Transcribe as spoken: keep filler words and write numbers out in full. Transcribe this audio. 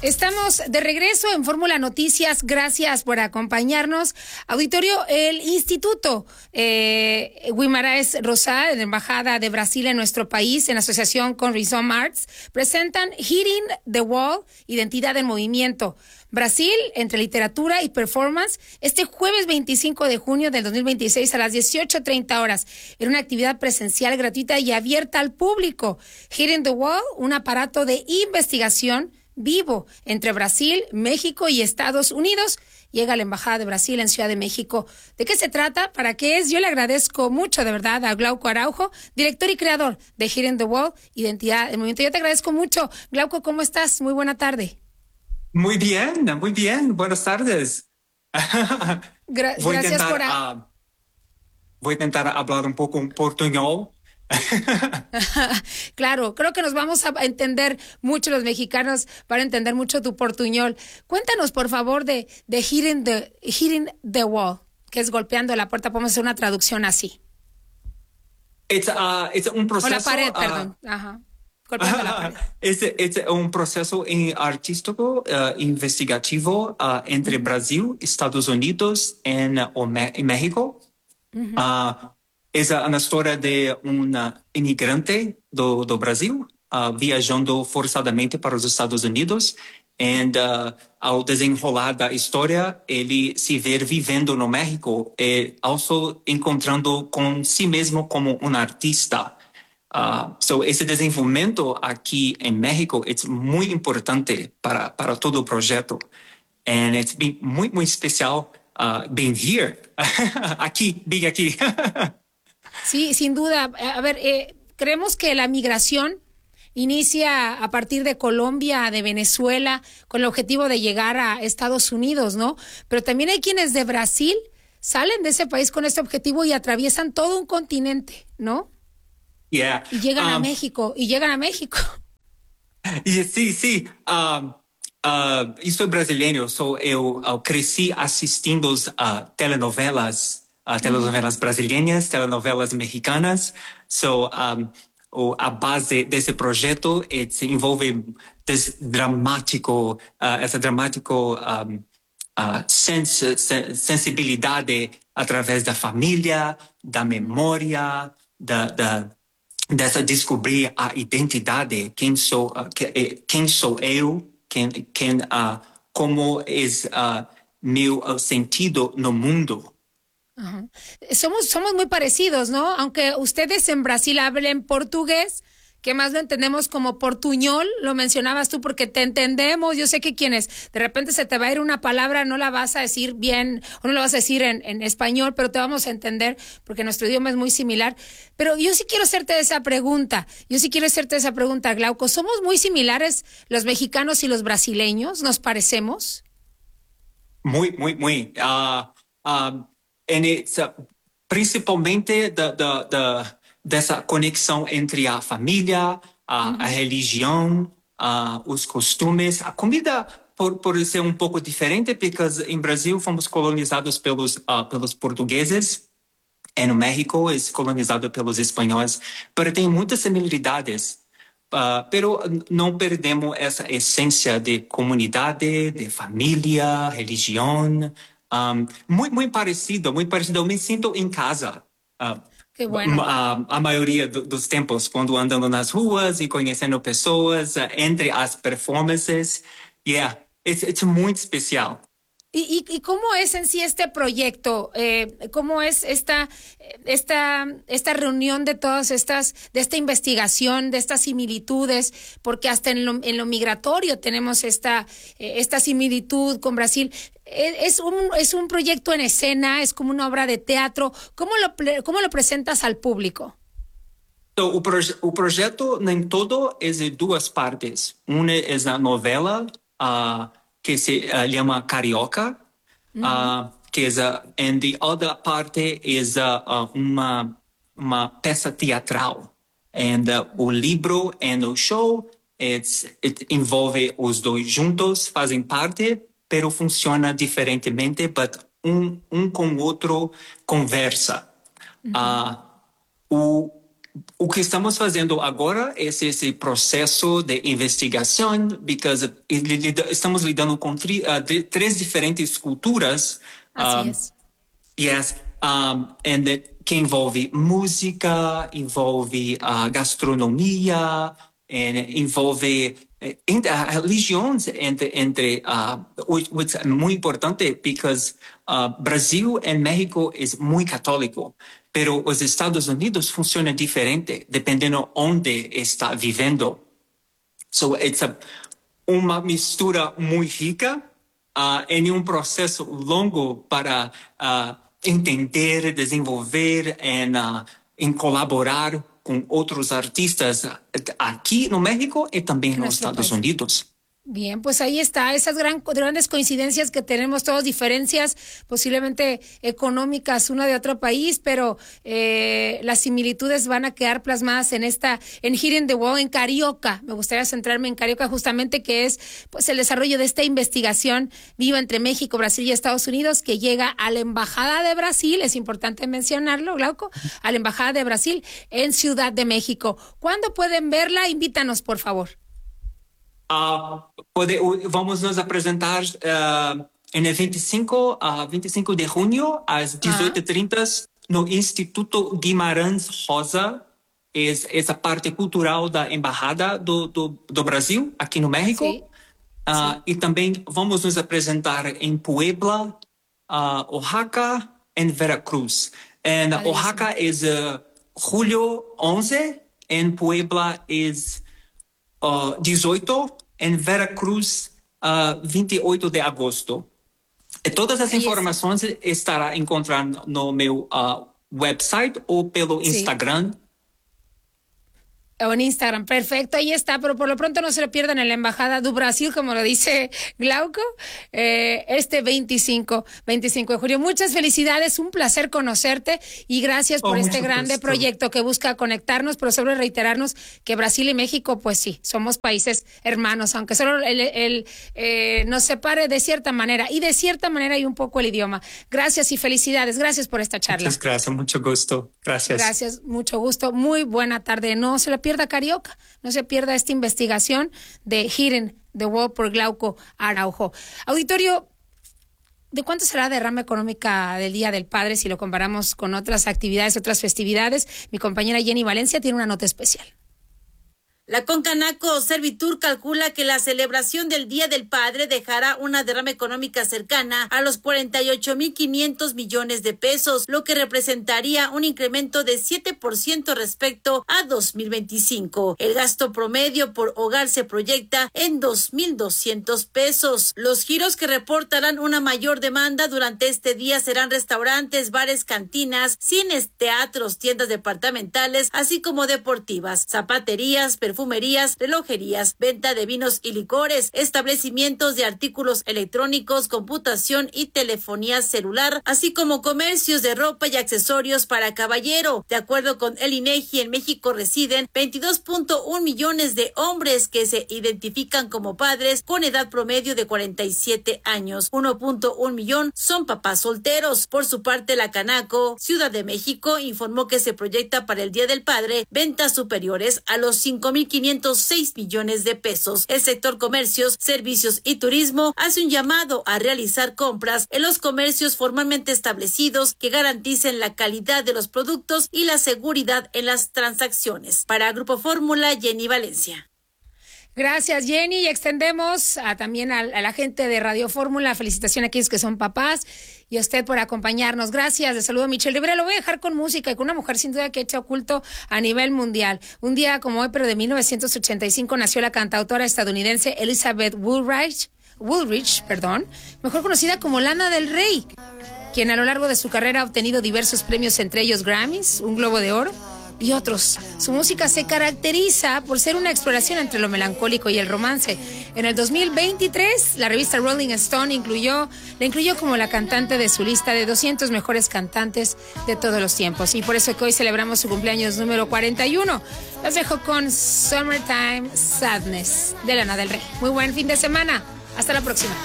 Estamos de regreso en Fórmula Noticias. Gracias por acompañarnos. Auditorio, el Instituto eh, Guimarães Rosa, de la Embajada de Brasil en nuestro país, en asociación con Rhizome Arts, presentan Hitting the Wall, Identidad en Movimiento. Brasil, entre literatura y performance, este jueves veinticinco de junio del dos mil veintiséis a las dieciocho treinta horas, en una actividad presencial gratuita y abierta al público. Hitting the Wall, un aparato de investigación vivo entre Brasil, México y Estados Unidos. Llega a la Embajada de Brasil en Ciudad de México. ¿De qué se trata? ¿Para qué es? Yo le agradezco mucho, de verdad, a Glauco Araujo, director y creador de Hitting the Wall, Identidad en Movimiento. Yo te agradezco mucho. Glauco, ¿cómo estás? Muy buena tarde. Muy bien, muy bien. Buenas tardes. Gra voy gracias intentar, por... A... uh, voy a intentar hablar un poco en portuñol. Claro, creo que nos vamos a entender mucho los mexicanos, para entender mucho tu portuñol. Cuéntanos, por favor, de, de hitting, the, hitting the Wall, que es golpeando la puerta. Podemos hacer una traducción así. It's, uh, it's un proceso... O la pared, perdón. Uh, Ajá. Golpeando la pared. Es, es un proceso artístico uh, investigativo uh, entre uh-huh. Brasil, Estados Unidos en, uh, en México. Uh-huh. uh, Es uma história de um imigrante do, do Brasil uh, viajando forçadamente para os Estados Unidos. E uh, ao desenrolar da história, ele se vê vivendo no México e also encontrando com si mesmo como um artista. Uh, so esse desenvolvimento aqui em México é muito importante para, para todo o projeto. E é muito, muito especial uh, being here. Aqui, bem aqui. Sí, sin duda. A ver, eh, creemos que la migración inicia a partir de Colombia, de Venezuela, con el objetivo de llegar a Estados Unidos, ¿no? Pero también hay quienes de Brasil salen de ese país con este objetivo y atraviesan todo un continente, ¿no? Yeah. Y llegan um, a México, y llegan a México. Sí, sí. Um, uh, eu sou brasileiro, so eu, eu cresci assistindo a uh, telenovelas Uh, telenovelas brasileiras, telenovelas mexicanas. So, um, o, a base desse projeto é, se envolve desse dramático, uh, essa dramático um, uh, sens sen sensibilidade através da família, da memória, da, da, dessa descobrir a identidade, quem sou, uh, que, quem sou eu, quem, quem, uh, como é uh, meu uh, sentido no mundo. Ajá. Somos, somos muy parecidos, ¿no? Aunque ustedes en Brasil hablen portugués, que más lo entendemos como portuñol, lo mencionabas tú porque te entendemos. Yo sé que quienes de repente se te va a ir una palabra, no la vas a decir bien o no la vas a decir en, en español, pero te vamos a entender porque nuestro idioma es muy similar. Pero yo sí quiero hacerte esa pregunta, yo sí quiero hacerte esa pregunta, Glauco. ¿Somos muy similares los mexicanos y los brasileños? ¿Nos parecemos? Muy, muy, muy. Uh, uh... E principalmente da, da, da, dessa conexão entre a família, a, uhum. a religião, a, os costumes. A comida por, por ser um pouco diferente, porque em Brasil fomos colonizados pelos, uh, pelos portugueses, e no México é colonizado pelos espanhóis, mas tem muitas similaridades. Uh, pero não perdemos essa essência de comunidade, de família, religião. Um, muito, muito parecido, muito parecido. Eu me sinto em casa. Uh, que bueno. a, a maioria do, dos tempos, quando andando nas ruas e conhecendo pessoas, uh, entre as performances. Yeah, it's, it's muito especial. ¿Y, y, y cómo es en sí este proyecto? Eh, ¿Cómo es esta, esta, esta reunión de todas estas, de esta investigación, de estas similitudes? Porque hasta en lo, en lo migratorio tenemos esta, eh, esta similitud con Brasil. Es un, es un proyecto en escena, es como una obra de teatro. ¿Cómo lo, cómo lo presentas al público? So, o, proje o projeto, nem todo, é de duas partes. Uma é a novela, uh, que se uh, chama Carioca, mm-hmm. uh, que é, uh, and the other parte é uh, uh, uma, uma peça teatral. And uh, o livro e o show it's, it envolve os dois juntos, fazem parte, pero funciona diferentemente, but um, um com o outro conversa. Mm-hmm. uh, o o que estamos fazendo agora é esse processo de investigação, porque estamos lidando com tri, uh, de, três diferentes culturas. Así um, es. Yes, um, and that, que envolve música, envolve uh, gastronomia, and envolve uh, religiões entre, entre uh, which is muito importante, because uh, Brasil e México é muito católico. Pero os Estados Unidos funcionam diferente, dependendo onde está vivendo. So it's a, uma mistura muito rica uh, em um processo longo para uh, entender, desenvolver e uh, em colaborar com outros artistas aqui no México e também nos Estados país. Unidos. Bien, pues ahí está, esas gran, grandes coincidencias que tenemos todos, diferencias posiblemente económicas una de otro país, pero eh, las similitudes van a quedar plasmadas en esta, en Hitting the Wall, en Carioca. Me gustaría centrarme en Carioca justamente, que es pues el desarrollo de esta investigación viva entre México, Brasil y Estados Unidos, que llega a la Embajada de Brasil, es importante mencionarlo, Glauco, a la Embajada de Brasil en Ciudad de México. ¿Cuándo pueden verla? Invítanos, por favor. Uh, pode, vamos nos apresentar uh, em vinte e cinco, uh, vinte e cinco de junho, às dezoito e trinta, no Instituto Guimarães Rosa, essa parte cultural da Embaixada do, do, do Brasil, aqui no México. Sim. Uh, Sim. E também vamos nos apresentar em Puebla, uh, Oaxaca e Veracruz. Em Oaxaca é uh, julho onze, em Puebla é uh, dezoito, em Veracruz, uh, vinte e oito de agosto. E todas as informações estará encontrando no meu uh, website ou pelo Instagram. O en Instagram, perfecto, ahí está, pero por lo pronto no se lo pierdan en la Embajada do Brasil, como lo dice Glauco, eh, este veinticinco de julio. Muchas felicidades, un placer conocerte y gracias por oh, este grande gusto. proyecto que busca conectarnos, pero sobre reiterarnos que Brasil y México, pues sí, somos países hermanos, aunque solo el, el, el, eh, nos separe de cierta manera, y de cierta manera hay un poco el idioma. Gracias y felicidades, gracias por esta charla. Muchas gracias, mucho gusto, gracias. Gracias, mucho gusto, muy buena tarde, no se la pierda Carioca, no se pierda esta investigación de Hitting the Wall por Glauco Araujo. Auditorio, ¿de cuánto será la derrama económica del Día del Padre si lo comparamos con otras actividades, otras festividades? Mi compañera Jenny Valencia tiene una nota especial. La Concanaco Servitur calcula que la celebración del Día del Padre dejará una derrama económica cercana a los cuarenta y ocho mil quinientos millones de pesos, lo que representaría un incremento de siete por ciento respecto a dos mil veinticinco. El gasto promedio por hogar se proyecta en dos mil doscientos pesos. Los giros que reportarán una mayor demanda durante este día serán restaurantes, bares, cantinas, cines, teatros, tiendas departamentales, así como deportivas, zapaterías, perfumerías, Perfumerías, relojerías, venta de vinos y licores, establecimientos de artículos electrónicos, computación y telefonía celular, así como comercios de ropa y accesorios para caballero. De acuerdo con el INEGI, en México residen veintidós punto uno millones de hombres que se identifican como padres con edad promedio de cuarenta y siete años. uno punto uno millón son papás solteros. Por su parte, la Canaco Ciudad de México informó que se proyecta para el Día del Padre ventas superiores a los cinco mil quinientos seis millones de pesos. El sector comercios, servicios y turismo hace un llamado a realizar compras en los comercios formalmente establecidos que garanticen la calidad de los productos y la seguridad en las transacciones. Para Grupo Fórmula, Jenny Valencia. Gracias, Jenny, y extendemos a, también a, a la gente de Radio Fórmula, felicitación a aquellos que son papás y a usted por acompañarnos. Gracias, de saludo a Michelle Rivera. Lo voy a dejar con música y con una mujer sin duda que ha hecho culto a nivel mundial. Un día como hoy, pero de mil novecientos ochenta y cinco, nació la cantautora estadounidense Elizabeth Woolrich, Woolrich, perdón, mejor conocida como Lana del Rey, quien a lo largo de su carrera ha obtenido diversos premios, entre ellos Grammys, un Globo de Oro y otros. Su música se caracteriza por ser una exploración entre lo melancólico y el romance. En el dos mil veintitrés, la revista Rolling Stone incluyó, la incluyó como la cantante de su lista de doscientos mejores cantantes de todos los tiempos. Y por eso que hoy celebramos su cumpleaños número cuarenta y uno. Los dejo con Summertime Sadness de Lana del Rey. Muy buen fin de semana. Hasta la próxima.